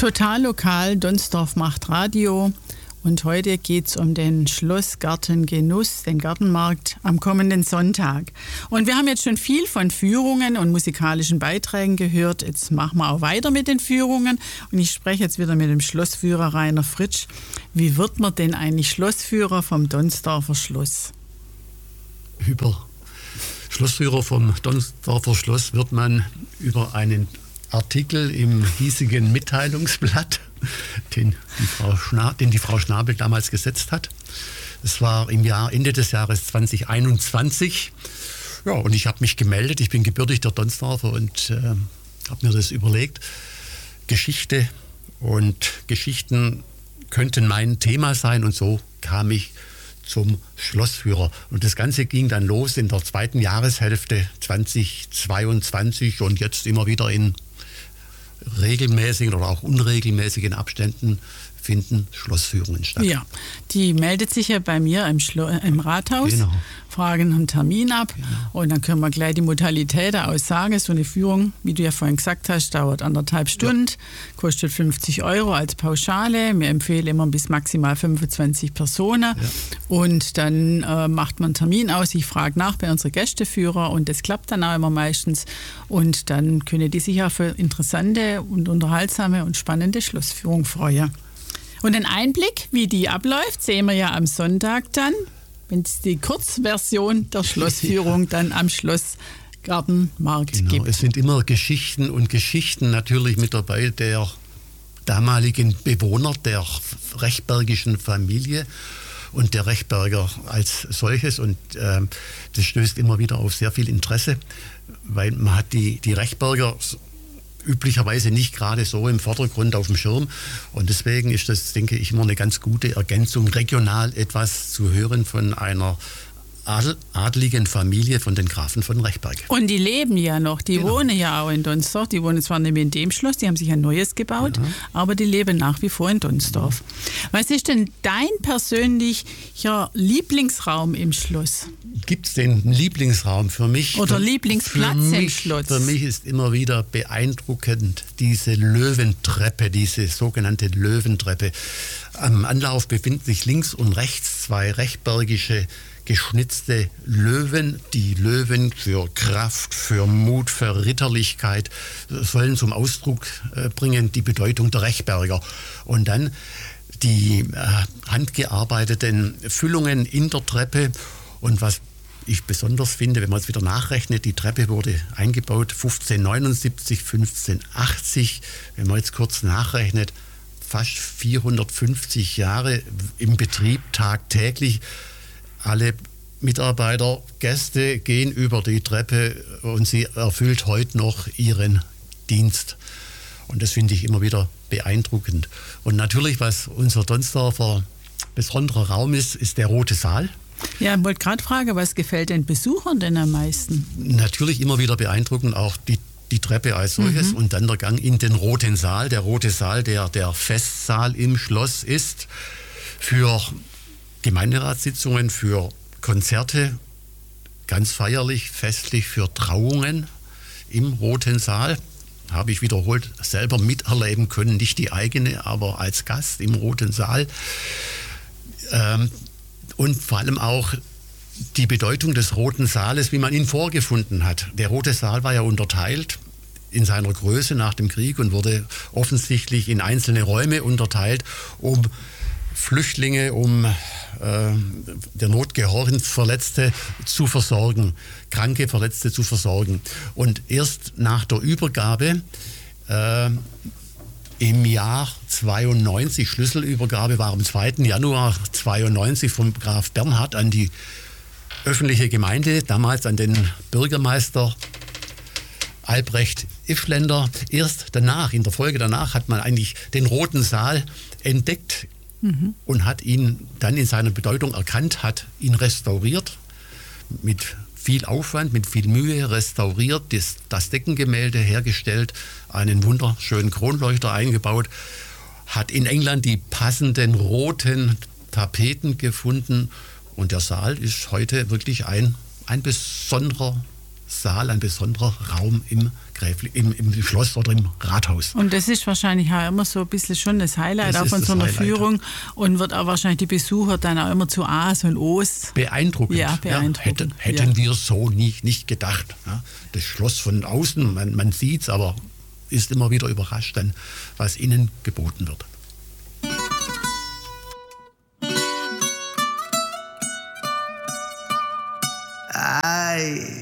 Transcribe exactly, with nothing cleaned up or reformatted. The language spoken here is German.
Total lokal, Donsdorf macht Radio. Und heute geht es um den Schlossgartengenuss, den Gartenmarkt am kommenden Sonntag. Und wir haben jetzt schon viel von Führungen und musikalischen Beiträgen gehört. Jetzt machen wir auch weiter mit den Führungen. Und ich spreche jetzt wieder mit dem Schlossführer Rainer Fritsch. Wie wird man denn eigentlich Schlossführer vom Donsdorfer Schloss? Über Schlossführer vom Donsdorfer Schloss wird man über einen Artikel im hiesigen Mitteilungsblatt, den die Frau Schna- den die Frau Schnabel damals gesetzt hat. Es war im Jahr Ende des Jahres zwanzig einundzwanzig. Ja, und ich habe mich gemeldet. Ich bin gebürtiger Donsdorfer und äh, habe mir das überlegt. Geschichte und Geschichten könnten mein Thema sein, und so kam ich zum Schlossführer. Und das Ganze ging dann los in der zweiten Jahreshälfte zweitausendzweiundzwanzig und jetzt immer wieder in regelmäßigen oder auch unregelmäßigen Abständen finden Schlossführungen statt. Ja, die meldet sich ja bei mir im, Schlo- im Rathaus, genau. fragen einen Termin ab, genau. Und dann können wir gleich die Modalität aussagen. So eine Führung, wie du ja vorhin gesagt hast, dauert anderthalb Stunden, ja. Kostet fünfzig Euro als Pauschale. Wir empfehlen immer bis maximal fünfundzwanzig Personen. Ja. Und dann äh, macht man einen Termin aus. Ich frage nach bei unseren Gästeführer und das klappt dann auch immer meistens. Und dann können die sich ja für interessante und unterhaltsame und spannende Schlossführung freuen. Und einen Einblick, wie die abläuft, sehen wir ja am Sonntag dann, wenn es die Kurzversion der Schlossführung dann am Schlossgartenmarkt genau, gibt. Es sind immer Geschichten und Geschichten natürlich mit dabei der damaligen Bewohner der rechbergischen Familie und der Rechberger als solches. Und äh, das stößt immer wieder auf sehr viel Interesse, weil man hat die, die Rechberger üblicherweise nicht gerade so im Vordergrund auf dem Schirm. Und deswegen ist das, denke ich, immer eine ganz gute Ergänzung, regional etwas zu hören von einer Adel, adligen Familie von den Grafen von Rechberg. Und die leben ja noch, die genau. wohnen ja auch in Donsdorf. Die wohnen zwar nicht mehr in dem Schloss, die haben sich ein neues gebaut, ja. Aber die leben nach wie vor in Donsdorf. Ja. Was ist denn dein persönlicher Lieblingsraum im Schloss? Gibt es den Lieblingsraum für mich? Oder für, Lieblingsplatz für mich, im Schloss? Für mich ist immer wieder beeindruckend diese Löwentreppe, diese sogenannte Löwentreppe. Am Anlauf befinden sich links und rechts zwei rechbergische geschnitzte Löwen. Die Löwen für Kraft, für Mut, für Ritterlichkeit sollen zum Ausdruck bringen die Bedeutung der Rechberger. Und dann die äh, handgearbeiteten Füllungen in der Treppe. Und was ich besonders finde, wenn man es wieder nachrechnet, die Treppe wurde eingebaut fünfzehnhundertneunundsiebzig, fünfzehnhundertachtzig. Wenn man jetzt kurz nachrechnet, fast vierhundertfünfzig Jahre im Betrieb tagtäglich. Alle Mitarbeiter, Gäste gehen über die Treppe und sie erfüllt heute noch ihren Dienst. Und das finde ich immer wieder beeindruckend. Und natürlich, was unser Donsdorfer besonderer Raum ist, ist der Rote Saal. Ja, ich wollte gerade fragen, was gefällt den Besuchern denn am meisten? Natürlich immer wieder beeindruckend, auch die, die Treppe als solches, mhm. Und dann der Gang in den Roten Saal. Der Rote Saal, der der Festsaal im Schloss ist, für Gemeinderatssitzungen, für Konzerte, ganz feierlich, festlich für Trauungen im Roten Saal. Habe ich wiederholt selber miterleben können, nicht die eigene, aber als Gast im Roten Saal. Ähm, und vor allem auch die Bedeutung des Roten Saales, wie man ihn vorgefunden hat. Der Rote Saal war ja unterteilt in seiner Größe nach dem Krieg und wurde offensichtlich in einzelne Räume unterteilt, um Flüchtlinge, um äh, der Not gehorchend Verletzte zu versorgen, kranke Verletzte zu versorgen. Und erst nach der Übergabe äh, im Jahr zweiundneunzig, Schlüsselübergabe war am zweiten Januar zweiundneunzig vom Graf Bernhard an die öffentliche Gemeinde, damals an den Bürgermeister Albrecht Iffländer. Erst danach, in der Folge danach, hat man eigentlich den Roten Saal entdeckt, mhm. und hat ihn dann in seiner Bedeutung erkannt, hat ihn restauriert, mit viel Aufwand, mit viel Mühe restauriert, das, das Deckengemälde hergestellt, einen wunderschönen Kronleuchter eingebaut, hat in England die passenden roten Tapeten gefunden und der Saal ist heute wirklich ein, ein besonderer Saal, ein besonderer Raum im, Gräfli, im, im Schloss oder im Rathaus. Und das ist wahrscheinlich auch immer so ein bisschen schon das Highlight Das auch von ist so einer das Highlight. Führung und wird auch wahrscheinlich die Besucher dann auch immer zu A's und O's. Beeindruckend. Ja, beeindruckend. Ja, hätten hätten Ja. wir so nicht, nicht gedacht. Ja, das Schloss von außen, man, man sieht es, aber ist immer wieder überrascht, dann, was innen geboten wird. Ay.